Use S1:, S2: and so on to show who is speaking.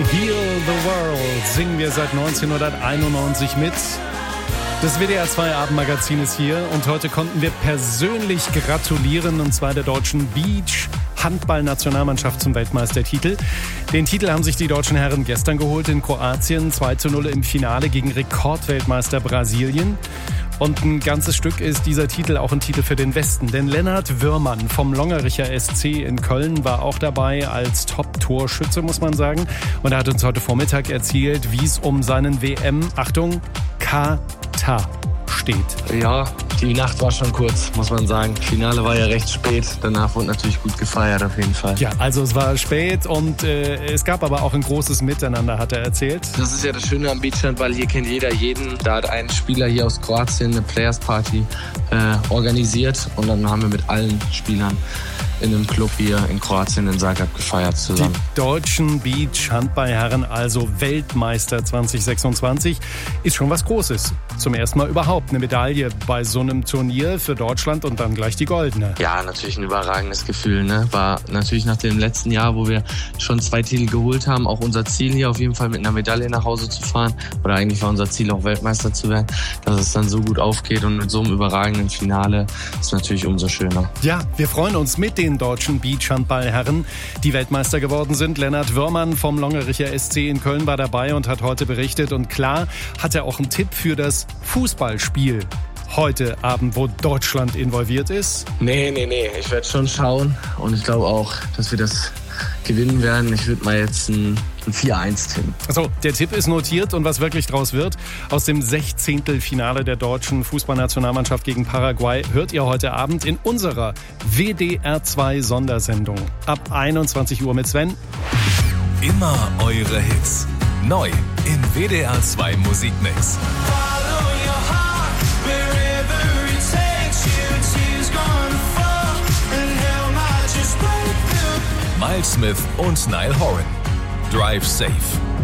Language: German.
S1: Heal the World singen wir seit 1991 mit. Das WDR 2 Abendmagazin ist hier und heute konnten wir persönlich gratulieren, und zwar der deutschen Beach-Handball-Nationalmannschaft zum Weltmeistertitel. Den Titel haben sich die deutschen Herren gestern geholt in Kroatien, 2:0 im Finale gegen Rekordweltmeister Brasilien. Und ein ganzes Stück ist dieser Titel auch ein Titel für den Westen. Denn Lennart Würmann vom Longericher SC in Köln war auch dabei als Top-Torschütze, muss man sagen. Und er hat uns heute Vormittag erzählt, wie es um seinen Achtung, Katar steht.
S2: Ja, die Nacht war schon kurz, muss man sagen. Finale war ja recht spät. Danach wurde natürlich gut gefeiert, auf jeden Fall.
S1: Ja, also es war spät und es gab aber auch ein großes Miteinander, hat er erzählt.
S2: Das ist ja das Schöne am Beachhandball. Hier kennt jeder jeden. Da hat ein Spieler hier aus Kroatien eine Players Party organisiert. Und dann haben wir mit allen Spielern in einem Club hier in Kroatien in Zagreb gefeiert zusammen.
S1: Die deutschen Beach-Handballherren, also Weltmeister 2026, ist schon was Großes. Zum ersten Mal überhaupt eine Medaille bei so einem Turnier für Deutschland und dann gleich die goldene.
S2: Ja, natürlich ein überragendes Gefühl, ne? War natürlich nach dem letzten Jahr, wo wir schon 2 Titel geholt haben, auch unser Ziel hier auf jeden Fall mit einer Medaille nach Hause zu fahren. Oder eigentlich war unser Ziel auch Weltmeister zu werden. Dass es dann so gut aufgeht und mit so einem überragenden Finale ist natürlich umso schöner.
S1: Ja, wir freuen uns mit den deutschen Beachhandballherren, die Weltmeister geworden sind. Lennart Würmann vom Longericher SC in Köln war dabei und hat heute berichtet. Und klar hat er auch einen Tipp für das Fußballspiel heute Abend, wo Deutschland involviert ist.
S2: Nee. Ich werde schon schauen und ich glaube auch, dass wir das gewinnen werden. Ich würde mal jetzt ein 4-1 tippen.
S1: Also, der Tipp ist notiert und was wirklich draus wird, aus dem 16. Finale der deutschen Fußballnationalmannschaft gegen Paraguay hört ihr heute Abend in unserer WDR 2 Sondersendung ab 21 Uhr mit Sven.
S3: Immer eure Hits. Neu in WDR 2 Musikmix. Miles Smith und Niall Horan. Drive Safe.